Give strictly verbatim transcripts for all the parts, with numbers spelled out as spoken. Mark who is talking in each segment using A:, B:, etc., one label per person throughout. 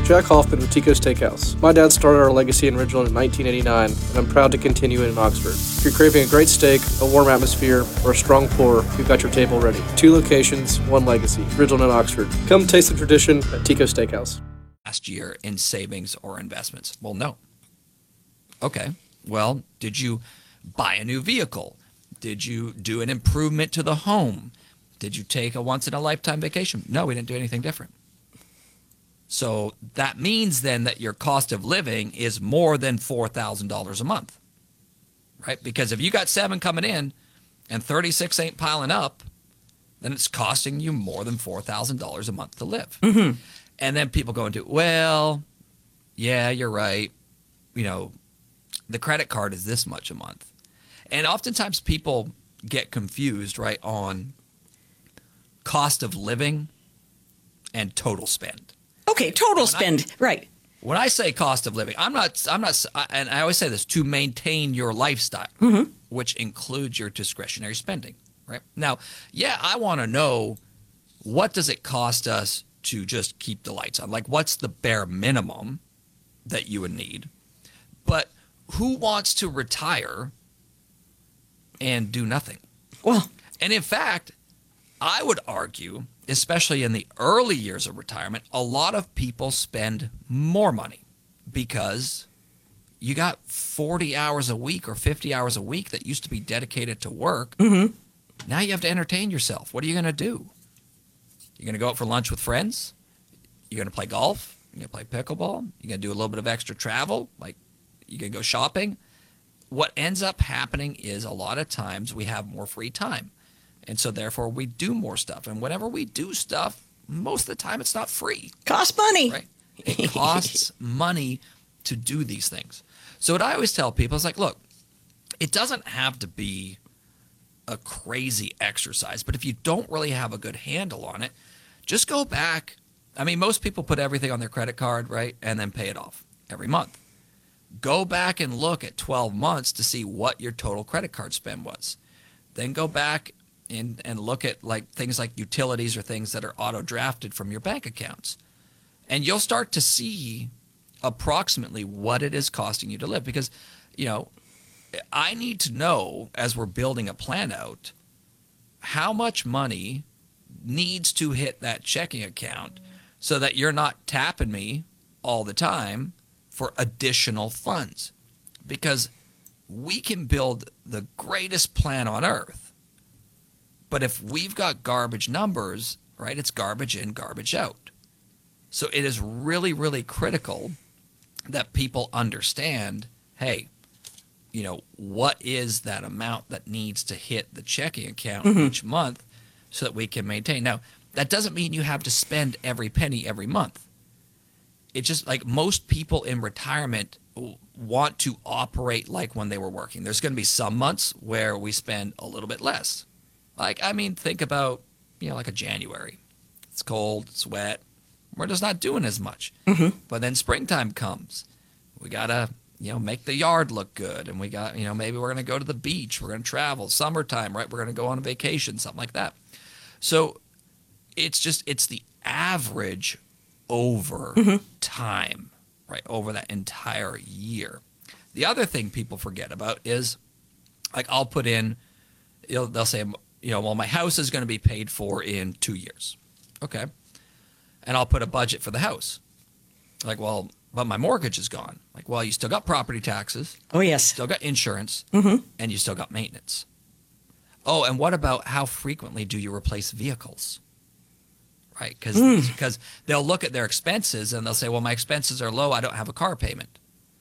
A: Jack Hoffman with Tico Steakhouse. My dad started our legacy in Ridgeland in nineteen eighty-nine, and I'm proud to continue it in Oxford. If you're craving a great steak, a warm atmosphere, or a strong pour, we've got your table ready. Two locations, one legacy, Ridgeland and Oxford. Come taste the tradition at Tico Steakhouse.
B: Last year in savings or investments? Well, no. Okay. Well, did you buy a new vehicle? Did you do an improvement to the home? Did you take a once-in-a-lifetime vacation? No, we didn't do anything different. So that means then that your cost of living is more than four thousand dollars a month, right? Because if you got seven coming in and thirty-six ain't piling up, then it's costing you more than four thousand dollars a month to live.
C: Mm-hmm.
B: And then people go into, well, yeah, you're right. You know, the credit card is this much a month. And oftentimes people get confused, right, on cost of living and total spend.
C: Okay, total
B: When
C: spend,
B: I,
C: right.
B: When I say cost of living, I'm not, I'm not, and I always say this, to maintain your lifestyle,
C: Mm-hmm.
B: which includes your discretionary spending, right? Now, yeah, I want to know, what does it cost us to just keep the lights on? Like, what's the bare minimum that you would need? But who wants to retire and do nothing?
C: Well,
B: And in fact, I would argue, especially in the early years of retirement, a lot of people spend more money because you got forty hours a week or fifty hours a week that used to be dedicated to work.
C: mm-hmm.
B: Now you have to entertain yourself. What are you going to do? You're going to go out for lunch with friends? You're going to play golf? You're going to play pickleball? You're going to do a little bit of extra travel? Like, you're going to go shopping? What ends up happening is a lot of times we have more free time. And so therefore we do more stuff. And whenever we do stuff, most of the time it's not free,
C: Cost money.
B: right? It costs money to do these things. So what I always tell people is like, look, it doesn't have to be a crazy exercise, but if you don't really have a good handle on it, just go back. I mean, most people put everything on their credit card, right? And then pay it off every month. Go back and look at twelve months to see what your total credit card spend was. Then go back and, and look at like things like utilities or things that are auto drafted from your bank accounts. And you'll start to see approximately what it is costing you to live. Because, you know, I need to know, as we're building a plan out, how much money needs to hit that checking account so that you're not tapping me all the time for additional funds. Because we can build the greatest plan on earth, but if we've got garbage numbers, right, it's garbage in, garbage out. So it is really, really critical that people understand, hey, you know, what is that amount that needs to hit the checking account
C: Mm-hmm.
B: each month so that we can maintain. Now, that doesn't mean you have to spend every penny every month. It's just like most people in retirement want to operate like when they were working. There's going to be some months where we spend a little bit less. Like, I mean, think about, you know, like a January. It's cold, it's wet. We're just not doing as much.
C: Mm-hmm.
B: But then springtime comes. We got to, you know, make the yard look good. And we got, you know, maybe we're going to go to the beach. We're going to travel. Summertime, right? We're going to go on a vacation, something like that. So it's just, it's the average over
C: Mm-hmm.
B: time, right? Over that entire year. The other thing people forget about is, like, I'll put in, you know, they'll say, you know, well, my house is going to be paid for in two years. Okay. And I'll put a budget for the house. Like, well, but my mortgage is gone. Like, well, you still got property taxes,
C: Oh, yes.
B: still got insurance,
C: Mm-hmm.
B: and you still got maintenance. Oh, and what about how frequently do you replace vehicles? Right? Because
C: Mm.
B: because they'll look at their expenses and they'll say, well, my expenses are low. I don't have a car payment.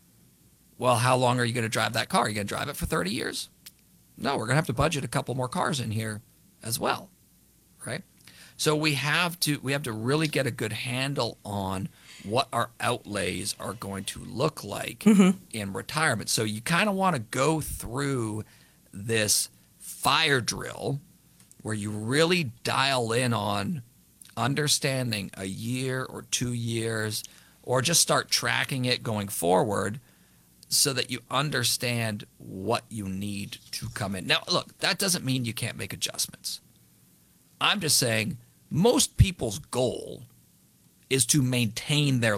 B: Well, how long are you going to drive that car? Are you going to drive it for thirty years? No, we're going to have to budget a couple more cars in here as well, right? So we have to we have to really get a good handle on what our outlays are going to look like
C: Mm-hmm.
B: in retirement. So you kind of want to go through this fire drill where you really dial in on understanding a year or two years, or just start tracking it going forward so that you understand what you need to come in. Now, look, that doesn't mean you can't make adjustments. I'm just saying most people's goal is to maintain their